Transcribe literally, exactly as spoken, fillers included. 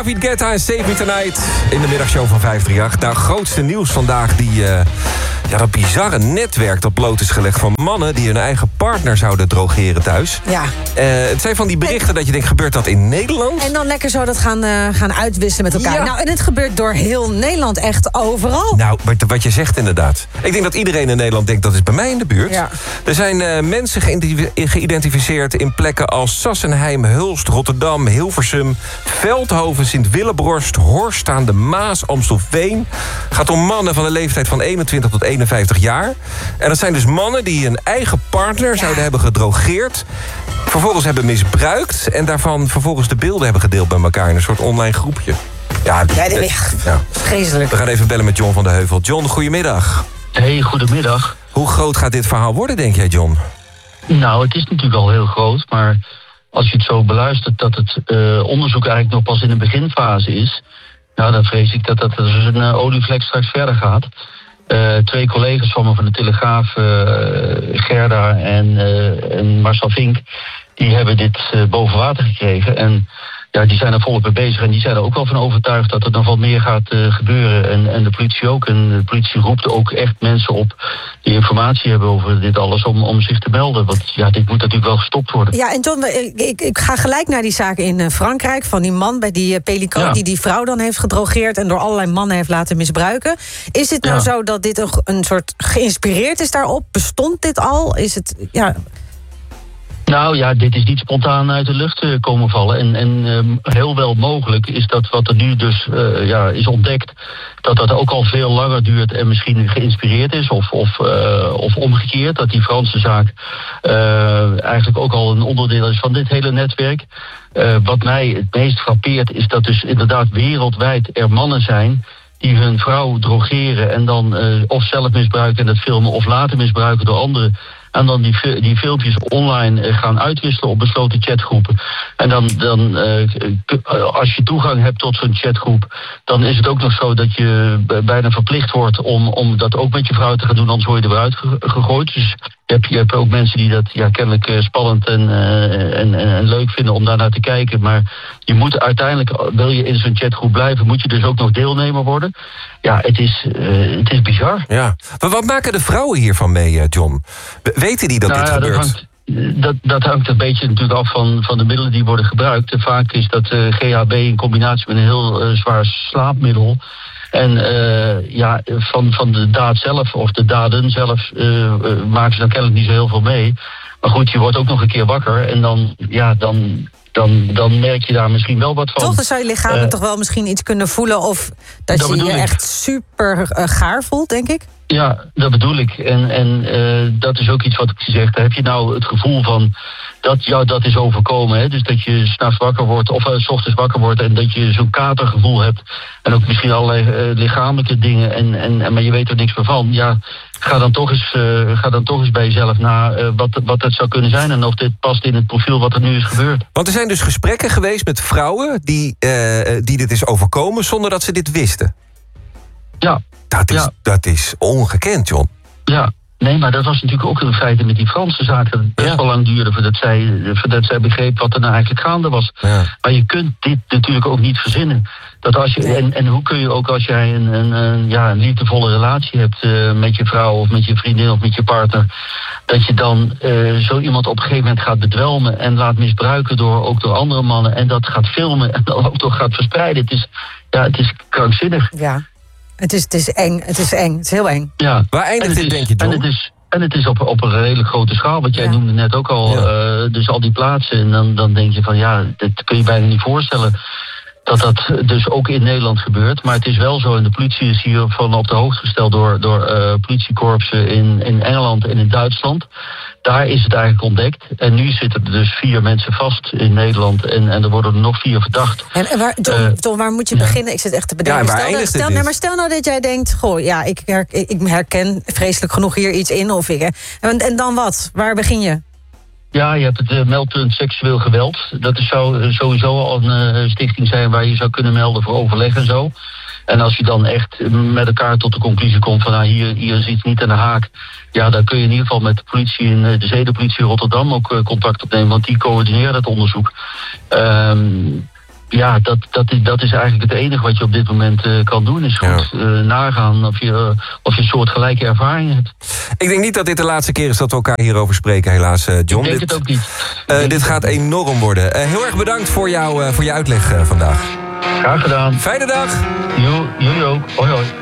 David Guetta en Save Me Tonight in de middagshow van vijf drie acht. Nou, grootste nieuws vandaag, die, uh, ja, dat bizarre netwerk dat bloot is gelegd van mannen die hun eigen partner zouden drogeren thuis. Ja. Uh, het zijn van die berichten dat je denkt, gebeurt dat in Nederland? En dan lekker zo dat gaan, uh, gaan uitwisselen met elkaar. Ja. Nou, en het gebeurt door heel Nederland, echt overal. Nou, wat, wat je zegt inderdaad. Ik denk dat iedereen in Nederland denkt, dat is bij mij in de buurt. Ja. Er zijn uh, mensen geïdentificeerd in plekken als Sassenheim, Hulst, Rotterdam, Hilversum, Veldhoven, Sint-Willebrost, Horst aan de Maas, Amstelveen. Het gaat om mannen van de leeftijd van eenentwintig tot eenenvijftig jaar. En dat zijn dus mannen die hun eigen partner ja. zouden hebben gedrogeerd, vervolgens hebben misbruikt en daarvan vervolgens de beelden hebben gedeeld bij elkaar in een soort online groepje. Ja, ja, dat is ja. vreselijk. We gaan even bellen met John van der Heuvel. John, goedemiddag. Hey, goedemiddag. Hoe groot gaat dit verhaal worden, denk jij, John? Nou, het is natuurlijk al heel groot, maar als je het zo beluistert dat het uh, onderzoek eigenlijk nog pas in de beginfase is, nou, dan vrees ik dat dat als een uh, olievlek straks verder gaat. Uh, twee collega's van me van de Telegraaf, uh, Gerda en, uh, en Marcel Vink, die hebben dit uh, boven water gekregen. En ja, die zijn er volop mee bezig en die zijn er ook wel van overtuigd dat er nog wat meer gaat uh, gebeuren. En, en de politie ook. En de politie roept ook echt mensen op die informatie hebben over dit alles om, om zich te melden. Want ja, dit moet natuurlijk wel gestopt worden. Ja, en John, ik, ik ga gelijk naar die zaak in Frankrijk van die man bij die Pelican ja. die die vrouw dan heeft gedrogeerd en door allerlei mannen heeft laten misbruiken. Is het nou ja. zo dat dit een, een soort geïnspireerd is daarop? Bestond dit al? Is het, ja... Nou ja, dit is niet spontaan uit de lucht uh, komen vallen. En, en um, heel wel mogelijk is dat wat er nu dus uh, ja, is ontdekt, dat dat ook al veel langer duurt en misschien geïnspireerd is. Of, of, uh, of omgekeerd, dat die Franse zaak uh, eigenlijk ook al een onderdeel is van dit hele netwerk. Uh, wat mij het meest frappeert is dat dus inderdaad wereldwijd er mannen zijn die hun vrouw drogeren en dan uh, of zelf misbruiken en dat filmen of laten misbruiken door anderen. En dan die, die filmpjes online gaan uitwisselen op besloten chatgroepen. En dan, dan uh, als je toegang hebt tot zo'n chatgroep, dan is het ook nog zo dat je bijna verplicht wordt om, om dat ook met je vrouw te gaan doen, anders word je eruit gegooid. Dus je hebt, je hebt ook mensen die dat ja, kennelijk spannend en, uh, en, en, en leuk vinden om daar naar te kijken. Maar je moet uiteindelijk, wil je in zo'n chatgroep blijven, moet je dus ook nog deelnemer worden. Ja, het is, uh, het is bizar. Ja. Maar wat maken de vrouwen hiervan mee, John? Weten die dat nou, dit ja, gebeurt? Dat hangt, dat, dat hangt een beetje natuurlijk af van, van de middelen die worden gebruikt. En vaak is dat uh, G H B in combinatie met een heel uh, zwaar slaapmiddel. En uh, ja, van, van de daad zelf of de daden zelf uh, uh, maken ze dan kennelijk niet zo heel veel mee. Maar goed, je wordt ook nog een keer wakker en dan, ja, dan, dan, dan merk je daar misschien wel wat van. Toch, dan zou je lichaam uh, toch wel misschien iets kunnen voelen of dat, dat je je echt super uh, gaar voelt, denk ik? Ja, dat bedoel ik. En, en uh, dat is ook iets wat ik zeg. Heb je nou het gevoel van dat jou dat is overkomen? Hè? Dus dat je 's nachts wakker wordt of uh, 's ochtends wakker wordt en dat je zo'n katergevoel hebt. En ook misschien allerlei uh, lichamelijke dingen. En, en, en, maar je weet er niks meer van. Ja, ga dan toch eens, uh, ga dan toch eens bij jezelf na uh, wat, wat het zou kunnen zijn. En of dit past in het profiel wat er nu is gebeurd. Want er zijn dus gesprekken geweest met vrouwen die, uh, die dit is overkomen zonder dat ze dit wisten. Ja. Dat is, ja. dat is ongekend, John. Ja, nee, maar dat was natuurlijk ook in feite met die Franse zaken. Dat het best ja. wel lang duurde voordat zij, voordat zij begreep wat er nou eigenlijk gaande was. Ja. Maar je kunt dit natuurlijk ook niet verzinnen. Dat als je, en, en hoe kun je ook als jij een, een, een, ja, een liefdevolle relatie hebt uh, met je vrouw of met je vriendin of met je partner, dat je dan uh, zo iemand op een gegeven moment gaat bedwelmen en laat misbruiken door, ook door andere mannen en dat gaat filmen en dan ook nog gaat verspreiden. Het is, ja, het is krankzinnig. Ja. Het is, het is eng, het is eng, het is heel eng. Ja. Waar eindigt dit, denk je, John? En het is, en het is op, op een redelijk grote schaal, wat jij ja. noemde net ook al. Ja. Uh, dus al die plaatsen, en dan, dan denk je van ja, dat kun je bijna niet voorstellen dat dat dus ook in Nederland gebeurt. Maar het is wel zo, en de politie is hiervan op de hoogte gesteld door, door uh, politiekorpsen in, in Engeland en in Duitsland. Daar is het eigenlijk ontdekt. En nu zitten er dus vier mensen vast in Nederland. En, en er worden er nog vier verdacht. En, en waar, John, uh, John, waar moet je ja. beginnen? Ik zit echt te bedenken. Ja, stel, nou, stel, nee, maar stel nou dat jij denkt, goh, ja, ik, her, ik herken vreselijk genoeg hier iets in. Of ik, en, en dan wat? Waar begin je? Ja, je hebt het uh, meldpunt seksueel geweld. Dat is zou, uh, sowieso al een uh, stichting zijn waar je zou kunnen melden voor overleg en zo. En als je dan echt met elkaar tot de conclusie komt van nou, hier, hier is iets niet aan de haak, ja, dan kun je in ieder geval met de politie in de zedenpolitie Rotterdam ook uh, contact opnemen, want die coördineren het onderzoek. Um, ja, dat, dat, is, dat is eigenlijk het enige wat je op dit moment uh, kan doen. Is goed ja. uh, nagaan of je, uh, of je soortgelijke ervaring hebt. Ik denk niet dat dit de laatste keer is dat we elkaar hierover spreken, helaas, uh, John. Ik denk dit, het ook niet. Uh, dit gaat enorm worden. Uh, heel erg bedankt voor, jou, uh, voor je uitleg uh, vandaag. Graag gedaan. Fijne dag. Jo, jullie ook. Hoi hoi.